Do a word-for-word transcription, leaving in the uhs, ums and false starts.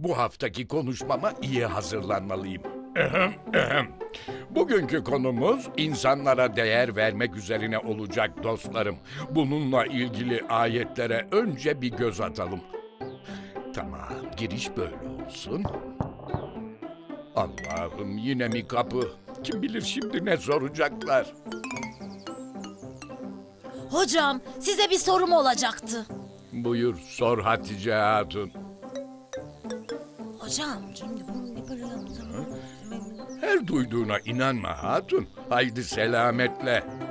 Bu haftaki konuşmama iyi hazırlanmalıyım. Ehem, ehem. Bugünkü konumuz insanlara değer vermek üzerine olacak dostlarım. Bununla ilgili ayetlere önce bir göz atalım. Tamam, giriş böyle olsun. Allah'ım, yine mi kapı? Kim bilir şimdi ne soracaklar? Hocam, size bir sorum olacaktı. Buyur, sor Hatice Hatun. Hocam, şimdi bunu ne böyle yaptım? Her duyduğuna inanma hatun. Haydi selametle.